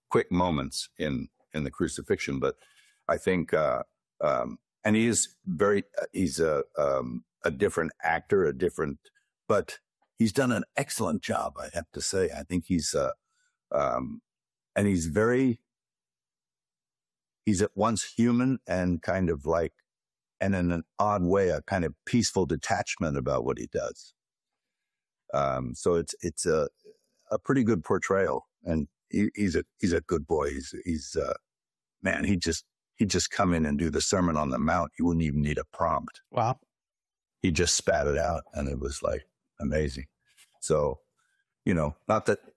quick moments in the crucifixion, but I think, and he's a different actor, but he's done an excellent job, I have to say. I think he's at once human and kind of like, and in an odd way, a kind of peaceful detachment about what he does. So it's a pretty good portrayal, and he's a good boy. He's man, he'd just come in and do the Sermon on the Mount. He wouldn't even need a prompt. Wow. He just spat it out, and it was like amazing. So, not that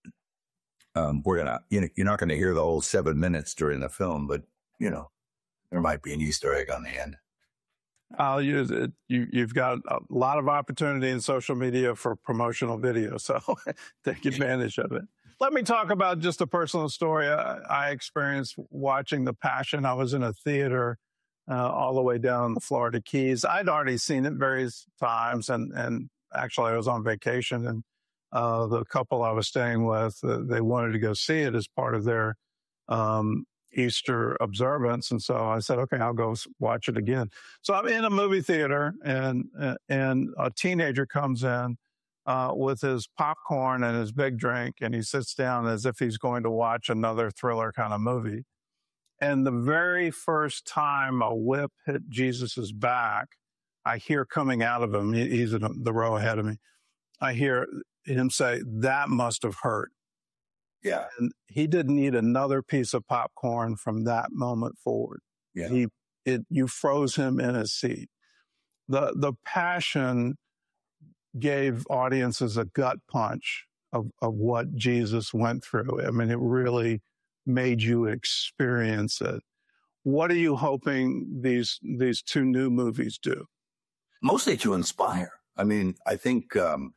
you're not gonna hear the whole 7 minutes during the film, but there might be an Easter egg on the end. I'll use it. You've got a lot of opportunity in social media for promotional video, so take advantage of it. Let me talk about just a personal story I experienced watching The Passion. I was in a theater all the way down the Florida Keys. I'd already seen it various times, and actually I was on vacation, and the couple I was staying with, they wanted to go see it as part of their Easter observance. And so I said, okay, I'll go watch it again. So I'm in a movie theater, and a teenager comes in with his popcorn and his big drink, and he sits down as if he's going to watch another thriller kind of movie. And the very first time a whip hit Jesus's back, I hear coming out of him, he's in the row ahead of me, I hear him say, "That must have hurt." Yeah. And he didn't eat another piece of popcorn from that moment forward. Yeah. You froze him in his seat. The Passion gave audiences a gut punch of what Jesus went through. I mean, it really made you experience it. What are you hoping these two new movies do? Mostly to inspire. I mean, I think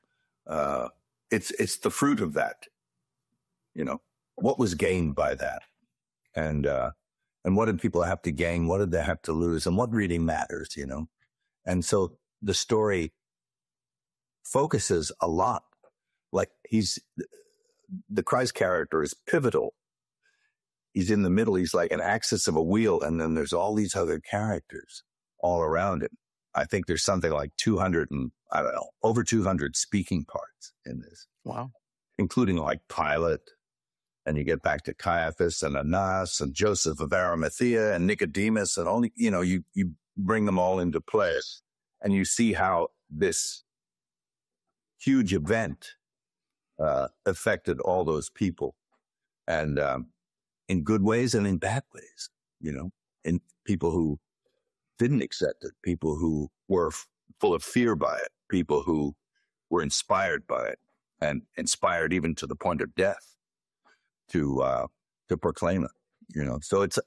it's the fruit of that. What was gained by that? And what did people have to gain? What did they have to lose? And what really matters, And so the story focuses a lot. Like the Christ character is pivotal. He's in the middle. He's like an axis of a wheel. And then there's all these other characters all around him. I think there's something like over 200 speaking parts in this. Wow. Including like Pilate. And you get back to Caiaphas and Annas and Joseph of Arimathea and Nicodemus, and you bring them all into play, and you see how this huge event affected all those people, and in good ways and in bad ways, in people who didn't accept it, people who were full of fear by it, people who were inspired by it, and inspired even to the point of death to proclaim it, So it's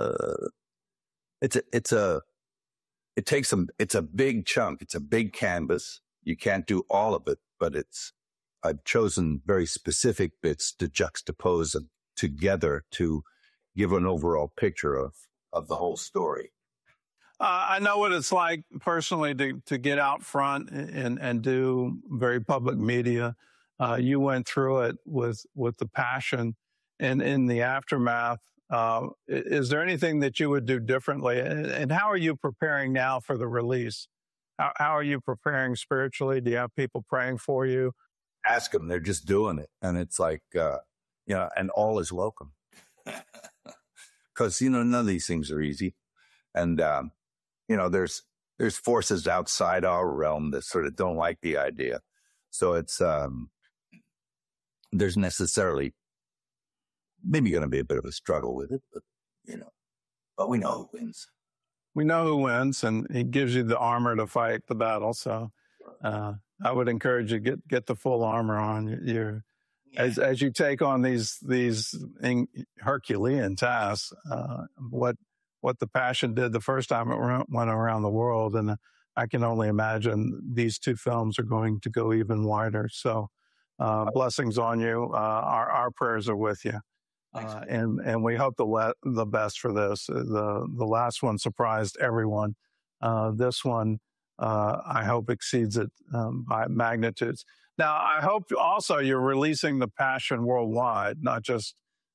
a big chunk. It's a big canvas. You can't do all of it, but I've chosen very specific bits to juxtapose them together to give an overall picture of the whole story. I know what it's like personally to get out front and do very public media. You went through it with The Passion. And in the aftermath, is there anything that you would do differently? And how are you preparing now for the release? How are you preparing spiritually? Do you have people praying for you? Ask them. They're just doing it. And it's like, and all is welcome. Because, none of these things are easy. And, there's forces outside our realm that sort of don't like the idea. So it's, there's necessarily maybe going to be a bit of a struggle with it, but we know who wins. We know who wins, and he gives you the armor to fight the battle. So I would encourage you to get the full armor on. As you take on these Herculean tasks, what The Passion did the first time it went around the world, and I can only imagine these two films are going to go even wider. So blessings on you. Our prayers are with you. And we hope the best for this. The last one surprised everyone. This one, I hope exceeds it by magnitudes. Now, I hope also you're releasing The Passion worldwide, not just